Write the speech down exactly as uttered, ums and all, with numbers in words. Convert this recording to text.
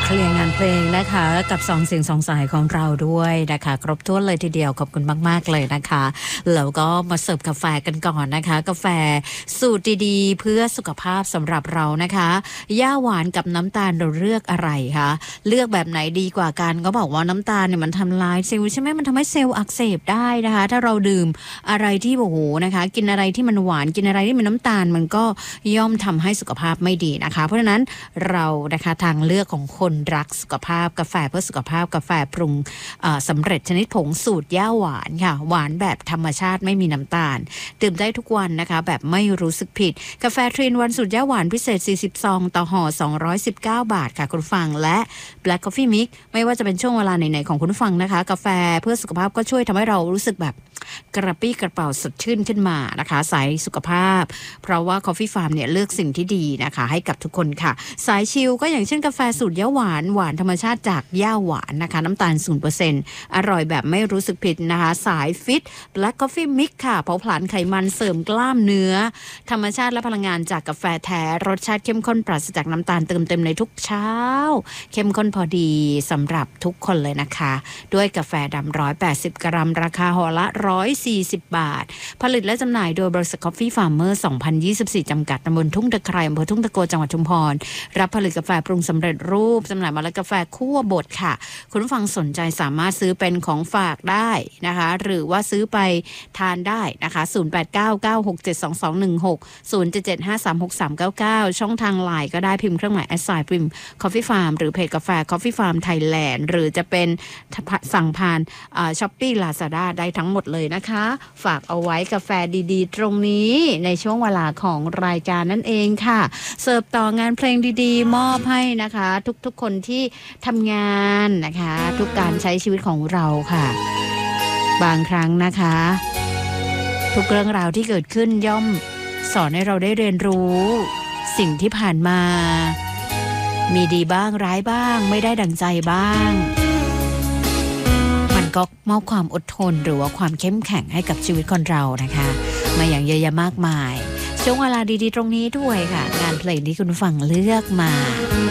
เคลียร์งานเพลงนะคะกับสองเสียงสองสายของเราด้วยนะคะครบถ้วนเลยทีเดียวขอบคุณมากๆเลยนะคะแล้วก็มาเสิร์ฟกาแฟกันก่อนนะคะกาแฟสูตรดีๆเพื่อสุขภาพสำหรับเรานะคะย่าหวานกับน้ำตาลเราเลือกอะไรคะเลือกแบบไหนดีกว่ากันก็บอกว่าน้ำตาลเนี่ยมันทำลายเซลล์ใช่ไหมมันทำให้เซลล์อักเสบได้นะคะถ้าเราดื่มอะไรที่โอ้โหนะคะกินอะไรที่มันหวานกินอะไรที่มีน้ำตาลมันก็ย่อมทำให้สุขภาพไม่ดีนะคะเพราะฉะนั้นเรานะคะทางเลือกของคนรักสุขภาพกาแฟเพื่อสุขภาพกาแฟปรุงสำเร็จชนิดผงสูตรย่าหวานค่ะหวานแบบธรรมชาติไม่มีน้ำตาลดื่มได้ทุกวันนะคะแบบไม่รู้สึกผิดกาแฟทรีนวันสูตรย่าหวานพิเศษสี่สิบซองต่อห่อสองร้อยสิบเก้าบาทค่ะคุณฟังและ Black Coffee Mix ไม่ว่าจะเป็นช่วงเวลาไหนๆของคุณฟังนะคะกาแฟเพื่อสุขภาพก็ช่วยทำให้เรารู้สึกแบบกระปี้กระเป๋าสดชื่นขึ้นมานะคะสายสุขภาพเพราะว่า Coffee Farm เนี่ยเลือกสิ่งที่ดีนะคะให้กับทุกคนค่ะสายชิลก็อย่างเช่นกาแฟสูตรย่าหวานหวานธรรมชาติจากย่าหวานนะคะน้ำตาล ศูนย์เปอร์เซ็นต์ อร่อยแบบไม่รู้สึกผิดนะคะสายฟิต Black Coffee Mix ค่ะเผาผลาญไขมันเสริมกล้ามเนื้อธรรมชาติและพลังงานจากกาแฟแท้รสชาติเข้มข้นปราศจากน้ำตาลเติมเต็มในทุกเช้าเข้มข้นพอดีสำหรับทุกคนเลยนะคะด้วยกาแฟดำหนึ่งร้อยแปดสิบกรัมราคาห่อละหนึ่งร้อยสี่สิบบาทผลิตและจำหน่ายโดยบริษัท Coffee Farmer สองพันยี่สิบสี่จำกัดตำบลทุ่งตะไคร้อำเภอทุ่งตะโกจังหวัดชุมพรรับผลิตกาแฟปรุงสำเร็จรูปจำหน่ายเมล็ดกาแฟคั่วบดค่ะคุณผู้ฟังสนใจสามารถซื้อเป็นของฝากได้นะคะหรือว่าซื้อไปทานได้นะคะศูนย์ แปด เก้า เก้า หก เจ็ด สอง สอง หนึ่ง หก ศูนย์ เจ็ด เจ็ด ห้า สาม หก สาม เก้า เก้าช่องทาง ไลน์ ก็ได้พิมพ์เครื่องหมายแอสไซน์พิมพ์ Coffee Farm หรือเพจกาแฟ Coffee Farm Thailand หรือจะเป็นสั่งผ่านอ่า Shopee Lazada ได้ทั้งหมดเลยนะคะฝากเอาไว้กาแฟดีๆตรงนี้ในช่วงเวลาของรายการนั่นเองค่ะเสิร์ฟต่องานเพลงดีๆมอบให้นะคะทุกๆคนที่ทำงานนะคะทุกการใช้ชีวิตของเราค่ะบางครั้งนะคะทุกเรื่องราวที่เกิดขึ้นย่อมสอนให้เราได้เรียนรู้สิ่งที่ผ่านมามีดีบ้างร้ายบ้างไม่ได้ดังใจบ้างมันก็มอบความอดทนหรือว่าความเข้มแข็งให้กับชีวิตคนเรานะคะมาอย่างเยอะแยะมากมายช่วงเวลาดีๆตรงนี้ด้วยค่ะงานเพลงที่คุณฟังเลือกมา